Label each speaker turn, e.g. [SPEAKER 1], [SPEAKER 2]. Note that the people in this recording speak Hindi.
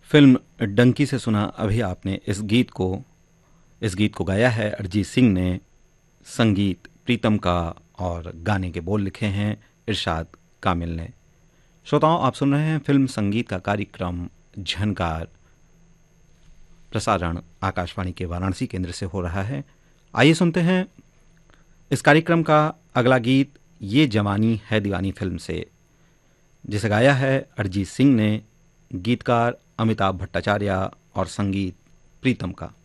[SPEAKER 1] फिल्म डंकी से सुना अभी आपने इस गीत को गाया है अरिजीत सिंह ने। संगीत प्रीतम का और गाने के बोल लिखे हैं इरशाद कामिल ने। श्रोताओं, आप सुन रहे हैं फिल्म संगीत का कार्यक्रम झनकार। प्रसारण आकाशवाणी के वाराणसी केंद्र से हो रहा है। आइए सुनते हैं इस कार्यक्रम का अगला गीत, ये जवानी है दीवानी फिल्म से, जिसे गाया है अरिजीत सिंह ने। गीतकार अमिताभ भट्टाचार्य और संगीत प्रीतम का।